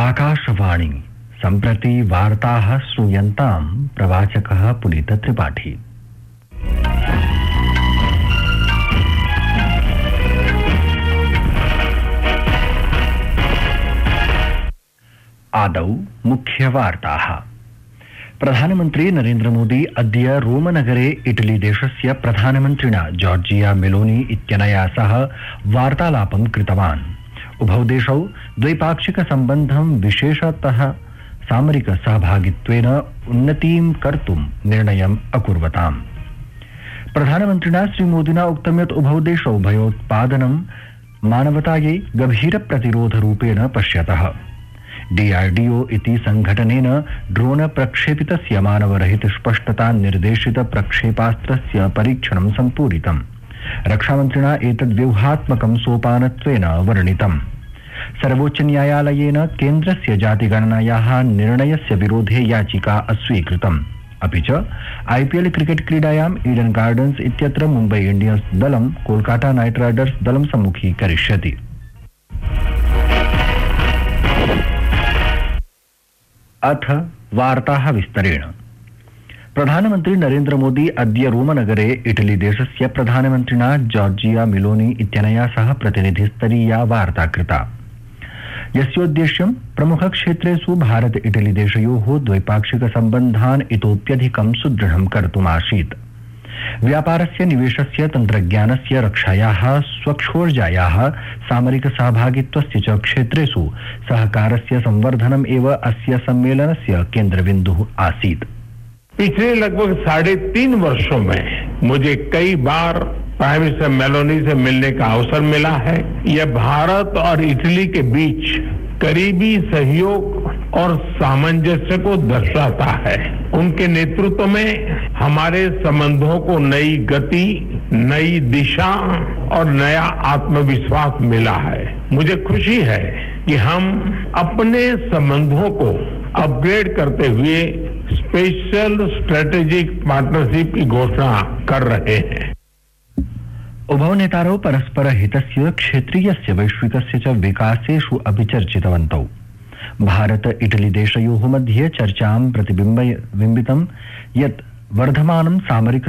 आकाशवाणी सम्प्रति वार्ताः श्रूयन्तां प्रवाचकः पुनीतत्रिपाठी। आदौ मुख्यवार्ताः। प्रधानमन्त्री नरेन्द्र मोदी अद्य रोमनगरे इटली देशस्य प्रधानमन्त्रिणा जॉर्जिया मेलोनी इत्यनया सह वार्तालापं कृतवान्। उभौ देशौ द्वैपाक्षिक सम्बन्धं विशेषतः सामरिक सहभागित्वेन उन्नतिं कर्तुं निर्णयम् अकुर्वताम्। प्रधानमन्त्रिणा श्रीमोदिना उक्तं यत् उभौ देशौ भयोत्पादनं मानवतायै गभीर प्रतिरोधरूपेण पश्यतः। DRDO इति संघटनेन ड्रोन प्रक्षेपितस्य मानवरहित स्पष्टता निर्देशित प्रक्षेपास्त्रस्य परीक्षणं सम्पूरितम्। रक्षामन्त्रिणा एतद् व्यूहात्मकं सोपानत्वेन वर्णितम्। सर्वोच्च न्यायालयेन केन्द्रस्य जातिगणनायाः निर्णयस्य विरोधे याचिका अस्वीकृतम्। अपि च IPL क्रिकेट क्रीडायाम् ईडन गार्डन्स इत्यत्र मुम्बै इंडियन्स दलं कोलकाता नाइट राइडर्स दलं सम्मुखीकरिष्यति। अथ वार्ताः विस्तरेण। प्रधानमन्त्री नरेन्द्र मोदी अद्य रोमनगरे इटली देशस्य प्रधानमन्त्रिणा जॉर्जिया मेलोनी इत्यनया सह प्रतिनिधिस्तरीया वार्ता कृता, यस्योद्देश्यं प्रमुखक्षेत्रेषु भारत इटली देशयोः द्वैपाक्षिक सम्बन्धान् इतोप्यधिकं सुदृढं कर्तुमासीत्। व्यापारस्य, निवेशस्य, तन्त्रज्ञानस्य, रक्षायाः, स्वच्छोर्जायाः, सामरिक सहभागित्वस्य च क्षेत्रेषु सहकारस्य संवर्धनम् एव अस्य सम्मेलनस्य केन्द्रबिन्दुः आसीत्। पिछले लगभग 3.5 वर्षों में मुझे कई बार प्राइम मिनिस्टर मेलोनी से मिलने का अवसर मिला है। यह भारत और इटली के बीच करीबी सहयोग और सामंजस्य को दर्शाता है। उनके नेतृत्व में हमारे संबंधों को नई गति, नई दिशा और नया आत्मविश्वास मिला है। मुझे खुशी है कि हम अपने संबंधों को अपग्रेड करते हुए स्पेशल स्ट्रेटेजिक पार्टनरशिप की घोषणा कर रहे हैं। उभौ नेतारौ परस्पर हितस्य, क्षेत्रीयस्य, वैश्विकस्य च विकासेषु अपि चर्चितवन्तौ। भारत इटली देशयोः मध्ये चर्चां प्रतिबिम्बितं यत् वर्धमानं सामरिक